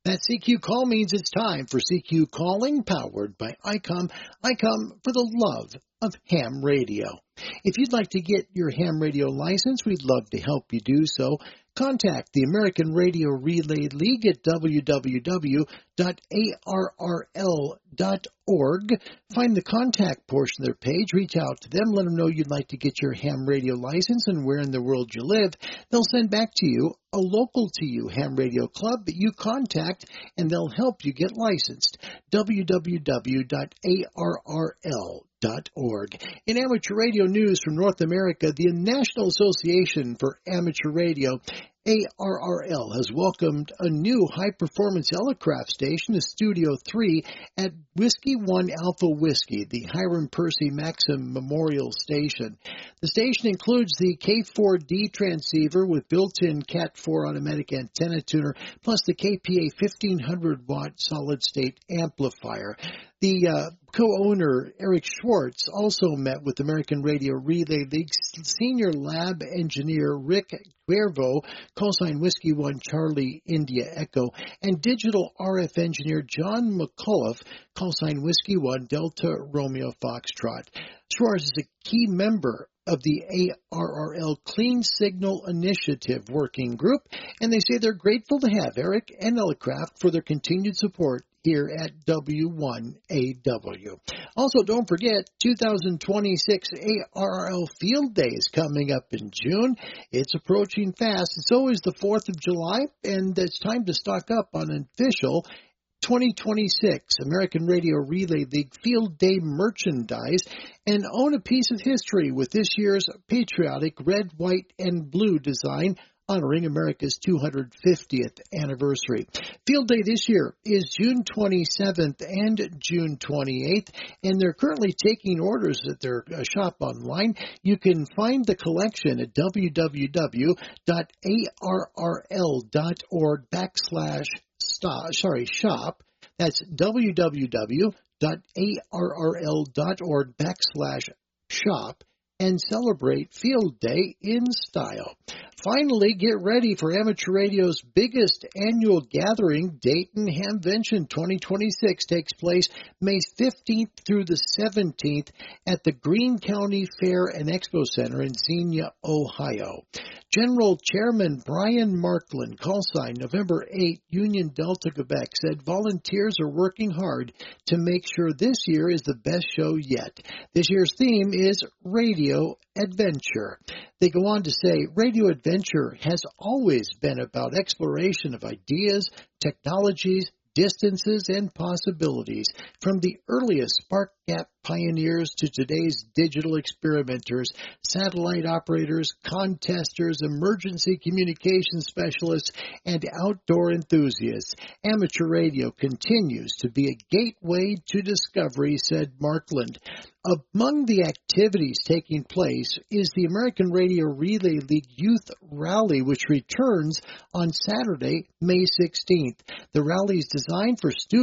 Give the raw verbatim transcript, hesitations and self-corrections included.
That C Q call means it's time for C Q Calling, powered by I COM. I COM for the love of ham radio. If you'd like to get your ham radio license, we'd love to help you do so. Contact the American Radio Relay League at w w w dot a r r l dot org. Find the contact portion of their page, reach out to them, let them know you'd like to get your ham radio license and where in the world you live. They'll send back to you a local to you ham radio club that you contact, and they'll help you get licensed. w w w dot a r r l dot org. In amateur radio news from North America, the National Association for Amateur Radio, A R R L, has welcomed a new high-performance Elecraft station, a Studio three, at Whiskey one Alpha Whiskey, the Hiram Percy Maxim Memorial Station. The station includes the K four D transceiver with built-in Cat four automatic antenna tuner, plus the K P A fifteen hundred watt solid-state amplifier. The uh, co-owner, Eric Schwartz, also met with American Radio Relay League senior lab engineer Rick Cuervo, callsign Whiskey one Charlie India Echo, and digital R F engineer John McCullough, callsign Whiskey one Delta Romeo Foxtrot. Schwartz is a key member of the A R R L Clean Signal Initiative Working Group, and they say they're grateful to have Eric and Elecraft for their continued support here at W one A W. Also, don't forget, two thousand twenty-six A R R L Field Day is coming up in June. It's approaching fast. It's always the fourth of July, and it's time to stock up on an official twenty twenty-six American Radio Relay League Field Day merchandise and own a piece of history with this year's patriotic red, white, and blue design honoring America's two hundred fiftieth anniversary. Field Day this year is June twenty-seventh and June twenty-eighth, and they're currently taking orders at their uh, shop online. You can find the collection at w w w dot a r r l dot org backslash stop, sorry, shop. That's w w w dot a r r l dot org backslash shop, and celebrate Field Day in style. Finally, get ready for amateur radio's biggest annual gathering. Dayton Hamvention twenty twenty-six takes place May fifteenth through the seventeenth at the Greene County Fair and Expo Center in Xenia, Ohio. General Chairman Brian Markland, callsign November eighth, Union Delta, Quebec, said volunteers are working hard to make sure this year is the best show yet. This year's theme is Radio Adventure. They go on to say, Radio Adventure has always been about exploration of ideas, technologies, distances, and possibilities, from the earliest spark gap pioneers to today's digital experimenters, satellite operators, contesters, emergency communication specialists, and outdoor enthusiasts. Amateur radio continues to be a gateway to discovery, said Markland. Among the activities taking place is the American Radio Relay League Youth Rally, which returns on Saturday, May sixteenth. The rally is designed for students